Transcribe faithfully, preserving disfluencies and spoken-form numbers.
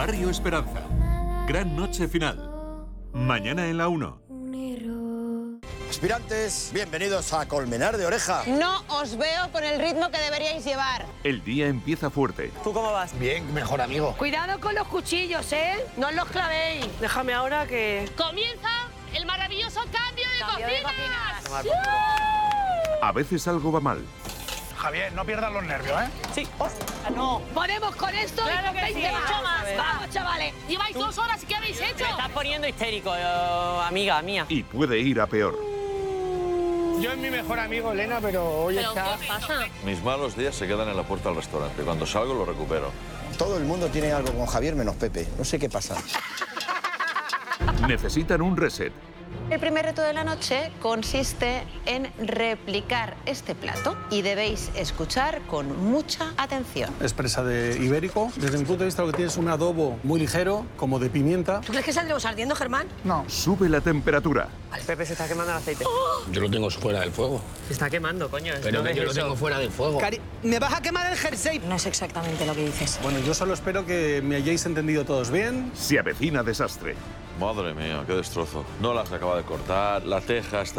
Barrio Esperanza. Gran noche final. Mañana en la uno. Aspirantes, bienvenidos a Colmenar de Oreja. No os veo con el ritmo que deberíais llevar. El día empieza fuerte. ¿Tú cómo vas? Bien, mejor amigo. Cuidado con los cuchillos, ¿eh? No os los clavéis. Déjame ahora que... Comienza el maravilloso cambio de Cambio de cocinas. cocinas. A veces algo va mal. Javier, no pierdas los nervios, ¿eh? Sí. ¡Ostras, no! Ponemos con esto Claro y que con sí. veinte más. Vamos a ver. Vamos, chavales. Lleváis dos horas y ¿qué habéis hecho? Me estás poniendo histérico, eh, amiga mía. Y puede ir a peor. Yo es mi mejor amigo, Elena, pero hoy ¿Pero está... qué pasa? Mis malos días se quedan en la puerta del restaurante. Cuando salgo lo recupero. Todo el mundo tiene algo con Javier menos Pepe. No sé qué pasa. Necesitan un reset. El primer reto de la noche consiste en replicar este plato y debéis escuchar con mucha atención. Es presa de ibérico. Desde mi punto de vista lo que tiene es un adobo muy ligero, como de pimienta. ¿Tú crees que saldremos ardiendo, Germán? No. Sube la temperatura. Al Pepe se está quemando el aceite. Yo lo tengo fuera del fuego. Se está quemando, coño. Pero no que yo ves lo eso. tengo fuera del fuego. Cari, ¿me vas a quemar el jersey? No es exactamente lo que dices. Bueno, yo solo espero que me hayáis entendido todos bien. Se avecina desastre. Madre mía, qué destrozo. No las acaba de cortar, la teja está...